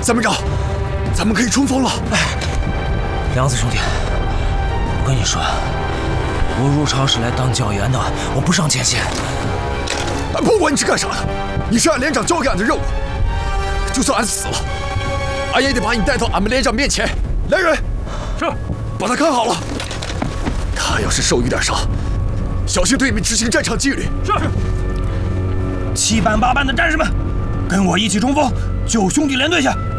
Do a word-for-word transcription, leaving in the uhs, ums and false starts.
参谋长，咱们可以冲锋了！ 哎，梁子兄弟，我跟你说，我入朝是来当教员的，我不上前线。 不管你是干啥的，你是俺连长交给俺的任务，就算俺死了，俺也得把你带到俺们连长面前。来人， 是， 把他看好了。他要是受一点伤，小心对你们执行战场纪律。 是。七班八班的战士们，跟我一起冲锋，救兄弟连队去！